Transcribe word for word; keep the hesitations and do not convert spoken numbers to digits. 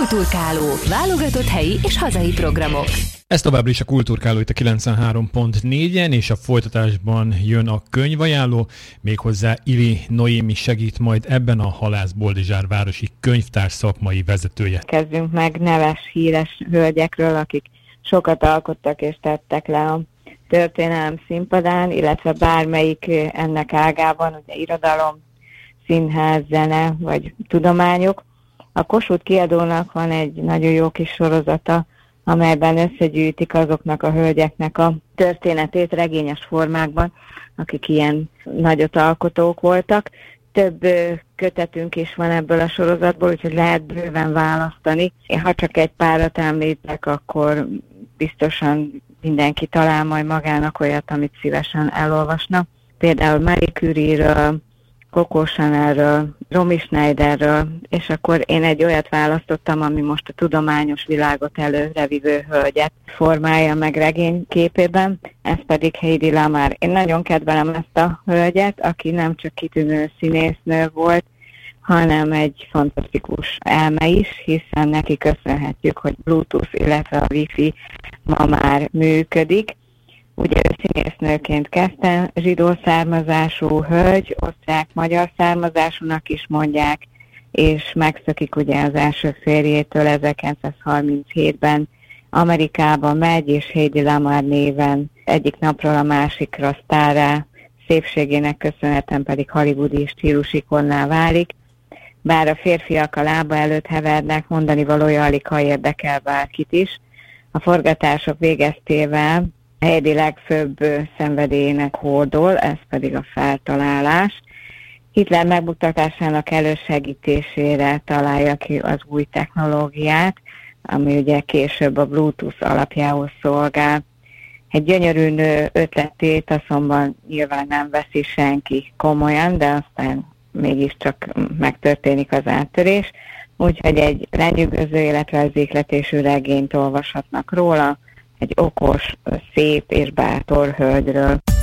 Kulturkáló, válogatott helyi és hazai programok. Ez továbbra is a Kulturkáló itt a kilencvenhárom pont négyen, és a folytatásban jön a könyvajánló, méghozzá Ili Noémi segít majd ebben, a Halász Boldizsár városi könyvtár szakmai vezetője. Kezdünk meg neves, híres hölgyekről, akik sokat alkottak és tettek le a történelem színpadán, illetve bármelyik ennek ágában, ugye irodalom, színház, zene vagy tudományok. A Kossuth Kiadónak van egy nagyon jó kis sorozata, amelyben összegyűjtik azoknak a hölgyeknek a történetét regényes formákban, akik ilyen nagyot alkotók voltak. Több kötetünk is van ebből a sorozatból, úgyhogy lehet bőven választani. Ha csak egy párat említek, akkor biztosan mindenki talál majd magának olyat, amit szívesen elolvasna. Például Marie Curie-ről, Coco Chanelről, Romy Schneiderről, és akkor én egy olyat választottam, ami most a tudományos világot előrevívő hölgyet formálja meg regényképében, ez pedig Heidi Lamar. Én nagyon kedvelem ezt a hölgyet, aki nem csak kitűnő színésznő volt, hanem egy fantasztikus elme is, hiszen neki köszönhetjük, hogy Bluetooth, illetve a Wi-Fi ma már működik. Ugye ő színésznőként kezdte, zsidó származású hölgy, osztrák-magyar származásúnak is mondják, és megszökik ugye az első férjétől ezerkilencszázharminchétben Amerikába megy, és Heidi Lamar néven egyik napról a másikra sztárrá, szépségének köszönhetően pedig hollywoodi stílusikonná válik. Bár a férfiak a lába előtt hevernek, mondani valója alig ha érdekel bárkit is. A forgatások végeztével Heidi legfőbb szenvedélyének hódol, ez pedig a feltalálás. Hitler megbuktatásának elősegítésére találja ki az új technológiát, ami ugye később a Bluetooth alapjául szolgál. Egy gyönyörű nő ötletét azonban nyilván nem veszi senki komolyan, de aztán mégiscsak megtörténik az áttörés, úgyhogy egy lenyűgöző életrajzihletésű regényt olvashatnak róla, egy okos, szép és bátor hölgyről.